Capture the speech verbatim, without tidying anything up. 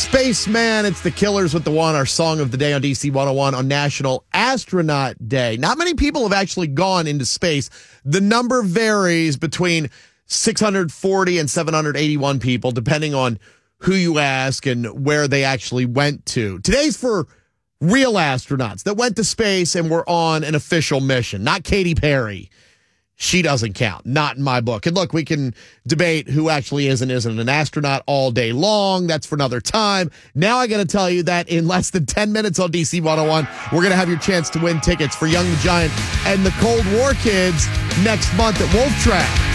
Spaceman, it's the Killers with the One, our song of the day on D C one oh one on National Astronaut Day. Not many people have actually gone into space. The number varies between six hundred forty and seven hundred eighty-one people, depending on who you ask and where they actually went to. Today's for real astronauts that went to space and were on an official mission, not Katy Perry. She doesn't count. Not in my book. And look, we can debate who actually is and isn't an astronaut all day long. That's for another time. Now I got to tell you that in less than ten minutes on D C one oh one, we're going to have your chance to win tickets for Young the Giant and the Cold War Kids next month at Wolf Trap.